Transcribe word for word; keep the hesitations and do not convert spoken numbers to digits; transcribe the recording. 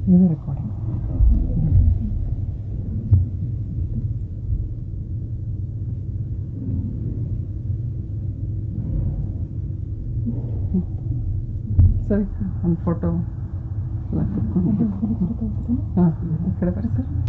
ಇದು ರೆಕಾರ್ಡಿಂಗ್. ಸರಿ, ಒಂದು ಫೋಟೋ ಎಲ್ಲ ಹಾಂ ಈ ಕಡೆ ಬರ್ರಿ ಸರ್.